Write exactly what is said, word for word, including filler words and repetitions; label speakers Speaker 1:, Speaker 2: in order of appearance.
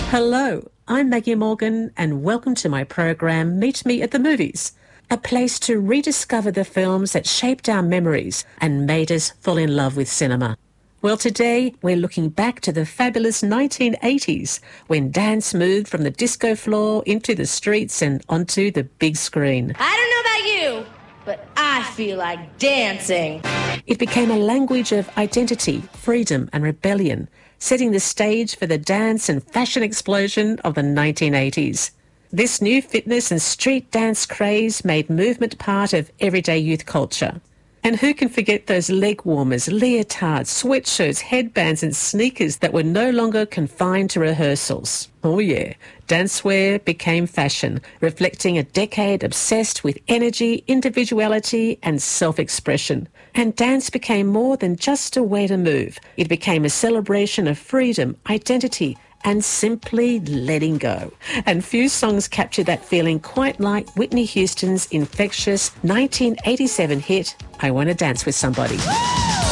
Speaker 1: Hello, I'm Maggie Morgan and welcome to my program Meet Me at the Movies, a place to rediscover the films that shaped our memories and made us fall in love with cinema. Well, today we're looking back to the fabulous nineteen eighties when dance moved from the disco floor into the streets and onto the big screen.
Speaker 2: I don't know about you, but I feel like dancing.
Speaker 1: It became a language of identity, freedom and rebellion, setting the stage for the dance and fashion explosion of the nineteen eighties. This new fitness and street dance craze made movement part of everyday youth culture. And who can forget those leg warmers, leotards, sweatshirts, headbands and sneakers that were no longer confined to rehearsals? Oh yeah, dancewear became fashion, reflecting a decade obsessed with energy, individuality and self-expression. And dance became more than just a way to move. It became a celebration of freedom, identity and simply letting go. And few songs capture that feeling quite like Whitney Houston's infectious nineteen eighty-seven hit, I Wanna Dance with Somebody.